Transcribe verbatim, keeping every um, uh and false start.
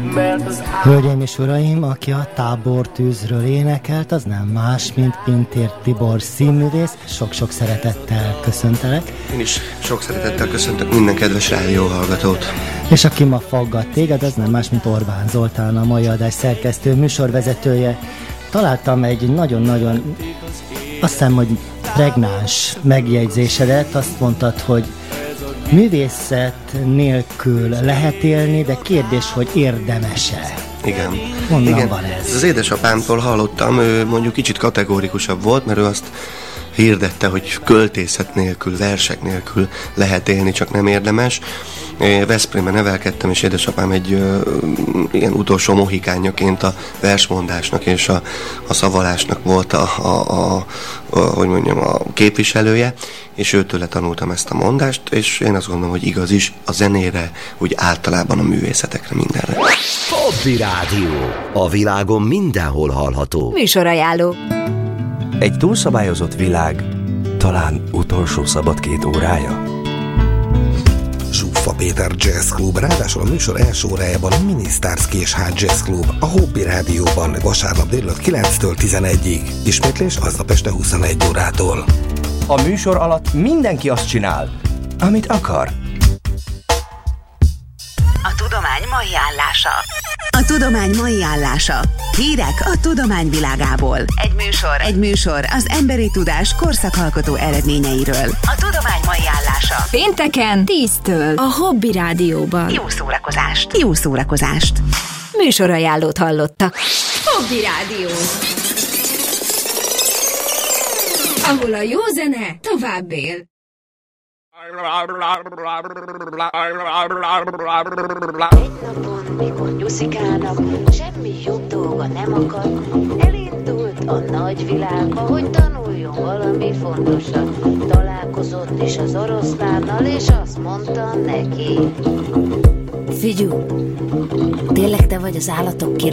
Hölgyeim és uraim, aki a Tábortűzről énekelt, az nem más, mint Pintér Tibor színművész. Sok-sok szeretettel köszöntelek. Én is sok szeretettel köszöntök minden kedves rádióhallgatót. És aki ma faggat téged, az nem más, mint Orbán Zoltán, a mai adás szerkesztő, műsorvezetője. Találtam egy nagyon-nagyon, azt hiszem, hogy pregnáns megjegyzésedet. Azt mondtad, hogy művészet nélkül lehet élni, de kérdés, hogy érdemes-e? Igen. Honnan Igen. van ez? Az édesapámtól hallottam, ő mondjuk kicsit kategórikusabb volt, mert ő azt hirdette, hogy költészet nélkül, versek nélkül lehet élni, csak nem érdemes. Veszprémben nevelkedtem, és édesapám egy ö, ilyen utolsó mohikánjaként a versmondásnak és a, a szavalásnak volt a, a, a, a, hogy mondjam, a képviselője, és őtőle tanultam ezt a mondást, és én azt gondolom, hogy igaz is a zenére, úgy általában a művészetekre, mindenre. Hobby Rádió. A világon mindenhol hallható. Műsorajánló. Egy túlszabályozott világ, talán utolsó szabad két órája. Zsuffa Péter Jazz Club, ráadásul a műsor első órájában a Minisztárz Késhád Jazz Club, a Hobby Rádióban vasárnap délután kilenctől tizenegyig. Ismétlés aznap este huszonegy órától. A műsor alatt mindenki azt csinál, amit akar. A tudomány mai állása. A tudomány mai állása. Hírek a tudomány világából. Egy műsor. Egy műsor az emberi tudás korszakalkotó eredményeiről. A tudomány mai állása. Pénteken tíztől a Hobby Rádióban. Jó szórakozást. Jó szórakozást. Műsorajánlót hallottak. Hobby Rádió. Ahol a jó zene tovább él. Egy napon, mikor nyuszikálnak, semmi jobb dolga nem akad, elindult a nagy világba, hogy tanuljon valami fontosat. Találkozott is az oroszlánnal, és azt mondta neki: Figyú, tényleg te vagy az állatok